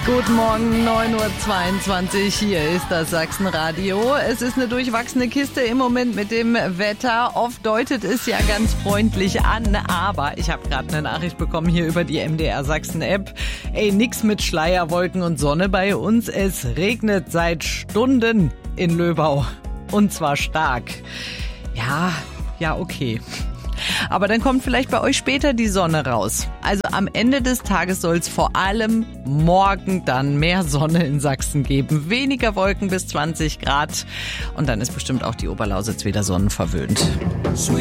Guten Morgen, 9:22 Uhr, hier ist das Sachsenradio. Es ist eine durchwachsene Kiste im Moment mit dem Wetter. Oft deutet es ja ganz freundlich an, aber ich habe gerade eine Nachricht bekommen hier über die MDR Sachsen-App. Ey, nix mit Schleier, Wolken und Sonne bei uns. Es regnet seit Stunden in Löbau und zwar stark. Ja, okay. Aber dann kommt vielleicht bei euch später die Sonne raus. Also am Ende des Tages soll es vor allem morgen dann mehr Sonne in Sachsen geben. Weniger Wolken bis 20 Grad. Und dann ist bestimmt auch die Oberlausitz wieder sonnenverwöhnt.